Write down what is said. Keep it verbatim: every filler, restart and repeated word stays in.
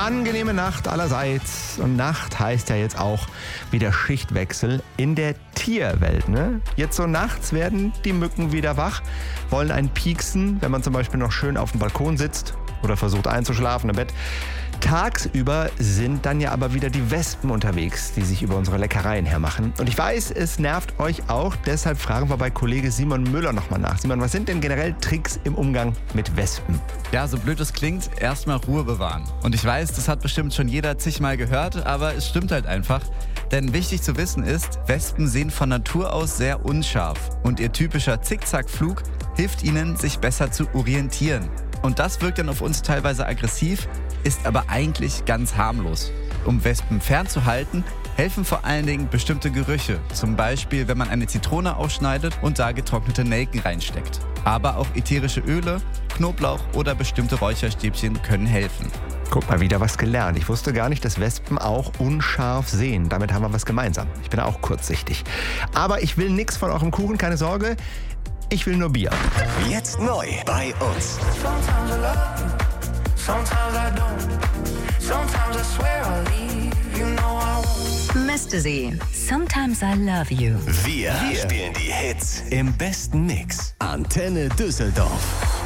angenehme Nacht allerseits. Und Nacht heißt ja jetzt auch wieder Schichtwechsel in der Tierwelt. Ne? Jetzt so nachts werden die Mücken wieder wach, wollen einen pieksen, wenn man zum Beispiel noch schön auf dem Balkon sitzt oder versucht einzuschlafen im Bett. Tagsüber sind dann ja aber wieder die Wespen unterwegs, die sich über unsere Leckereien hermachen. Und ich weiß, es nervt euch auch, deshalb fragen wir bei Kollege Simon Müller nochmal nach. Simon, was sind denn generell Tricks im Umgang mit Wespen? Ja, so blöd es klingt, erstmal Ruhe bewahren. Und ich weiß, das hat bestimmt schon jeder zigmal gehört, aber es stimmt halt einfach. Denn wichtig zu wissen ist, Wespen sehen von Natur aus sehr unscharf. Und ihr typischer Zickzackflug hilft ihnen, sich besser zu orientieren. Und das wirkt dann auf uns teilweise aggressiv, ist aber eigentlich ganz harmlos. Um Wespen fernzuhalten, helfen vor allen Dingen bestimmte Gerüche. Zum Beispiel, wenn man eine Zitrone aufschneidet und da getrocknete Nelken reinsteckt. Aber auch ätherische Öle, Knoblauch oder bestimmte Räucherstäbchen können helfen. Guck mal, wieder was gelernt. Ich wusste gar nicht, dass Wespen auch unscharf sehen. Damit haben wir was gemeinsam. Ich bin auch kurzsichtig. Aber ich will nichts von eurem Kuchen, keine Sorge. Ich will nur Bier. Jetzt neu bei uns. Mister Z, Sometimes I Love You. Wir, Wir spielen die Hits im besten Mix. Antenne Düsseldorf.